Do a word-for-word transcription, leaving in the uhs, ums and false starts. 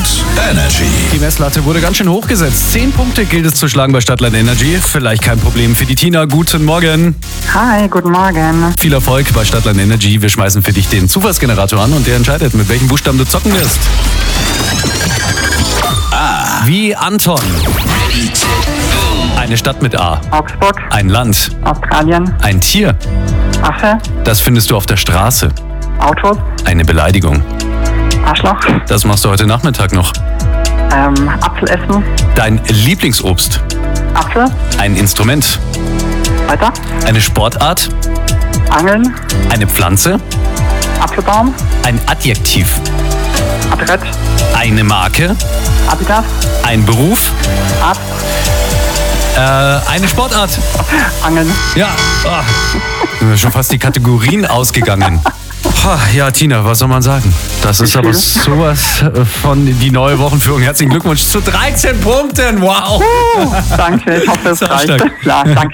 Energy. Die Messlatte wurde ganz schön hochgesetzt. Zehn Punkte gilt es zu schlagen bei Stadtland Energy. Vielleicht kein Problem für die Tina. Guten Morgen. Hi, guten Morgen. Viel Erfolg bei Stadtland Energy. Wir schmeißen für dich den Zufallsgenerator an und der entscheidet, mit welchem Buchstaben du zocken wirst. A. Wie Anton. Eine Stadt mit A. Augsburg, Ein Land. Australien, Ein Tier. Affe, Das findest du auf der Straße. Autos, Eine Beleidigung. Arschloch, Das machst du heute Nachmittag noch. ähm, Apfel essen, Dein Lieblingsobst. Apfel, Ein Instrument. weiter, Eine Sportart. Angeln, Eine Pflanze. Apfelbaum, Ein Adjektiv. Adrett, Eine Marke. Adidas, Ein Beruf. Arzt, Äh, eine Sportart. Angeln. Ja. Ah. Sind wir schon fast die Kategorien ausgegangen. Ha, ja, Tina, was soll man sagen? Das ist aber sowas von die neue Wochenführung. Herzlichen Glückwunsch zu dreizehn Punkten. Wow. Danke, ich hoffe, es Sehr reicht. stark. Ja, danke.